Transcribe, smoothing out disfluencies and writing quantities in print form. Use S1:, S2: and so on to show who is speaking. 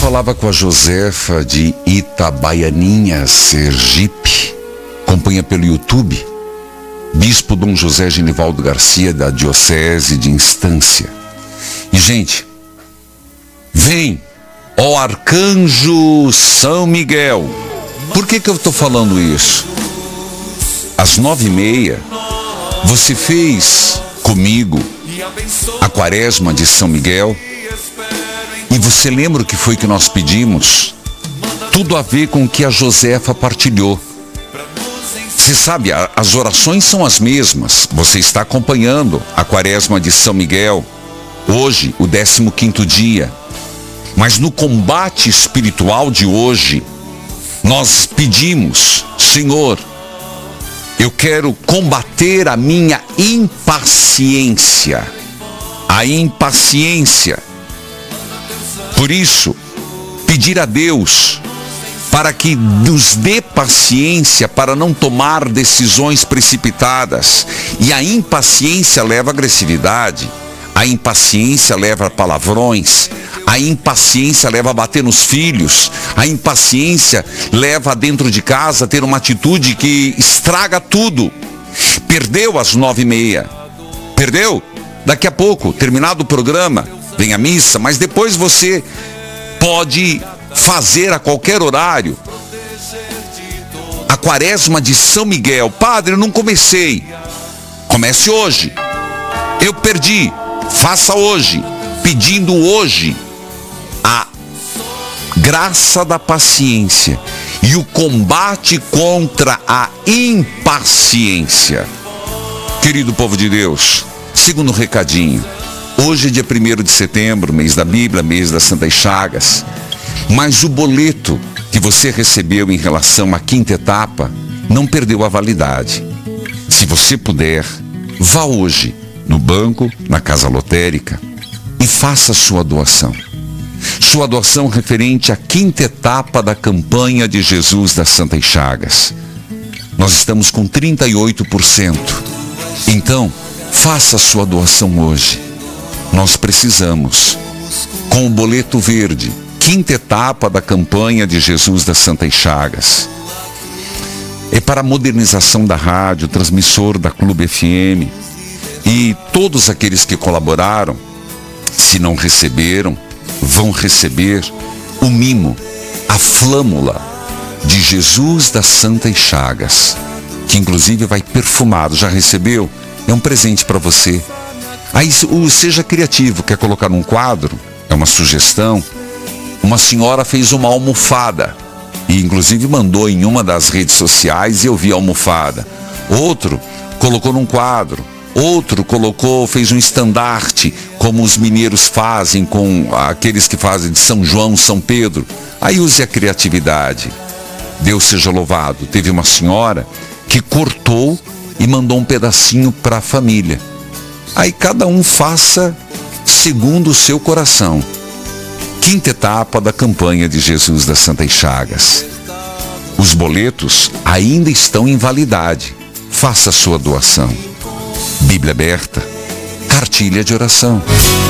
S1: falava com a Josefa de Itabaianinha, Sergipe. Acompanha pelo YouTube. Bispo Dom José Genivaldo Garcia, da Diocese de Instância. E, gente, vem, ó Arcanjo São Miguel. Por que eu estou falando isso? Às 9h30, você fez comigo a Quaresma de São Miguel. E você lembra o que foi que nós pedimos? Tudo a ver com o que a Josefa partilhou. Você sabe, as orações são as mesmas. Você está acompanhando a Quaresma de São Miguel. Hoje, o 15º dia. Mas no combate espiritual de hoje, nós pedimos: Senhor, eu quero combater a minha impaciência. A impaciência. Por isso, pedir a Deus para que nos dê paciência para não tomar decisões precipitadas. E a impaciência leva a agressividade, a impaciência leva a palavrões, a impaciência leva a bater nos filhos, a impaciência leva dentro de casa a ter uma atitude que estraga tudo. Perdeu às 9h30, perdeu? Daqui a pouco, terminado o programa, vem a missa, mas depois você pode fazer a qualquer horário a Quaresma de São Miguel. Padre, eu não comecei. Comece hoje. Eu perdi. Faça hoje. Pedindo hoje a graça da paciência e o combate contra a impaciência. Querido povo de Deus, segundo recadinho. Hoje é dia 1º de setembro, mês da Bíblia, mês das Santas Chagas. Mas o boleto que você recebeu em relação à 5ª etapa não perdeu a validade. Se você puder, vá hoje no banco, na casa lotérica, e faça a sua doação. Sua doação referente à 5ª etapa da campanha de Jesus das Santas Chagas. Nós estamos com 38%. Então, faça a sua doação hoje. Nós precisamos, com o boleto verde, 5ª etapa da campanha de Jesus das Santas Chagas. É para a modernização da rádio, transmissor da Clube FM. E todos aqueles que colaboraram, se não receberam, vão receber o mimo, a flâmula de Jesus das Santas Chagas, que inclusive vai perfumado. Já recebeu? É um presente para você. Aí seja criativo, quer colocar num quadro? É uma sugestão. Uma senhora fez uma almofada e inclusive mandou em uma das redes sociais e eu vi a almofada. Outro colocou num quadro. Outro fez um estandarte, como os mineiros fazem com aqueles que fazem de São João, São Pedro. Aí use a criatividade. Deus seja louvado. Teve uma senhora que cortou e mandou um pedacinho para a família. Aí cada um faça segundo o seu coração. 5ª etapa da campanha de Jesus das Santas Chagas. Os boletos ainda estão em validade. Faça a sua doação. Bíblia aberta, cartilha de oração.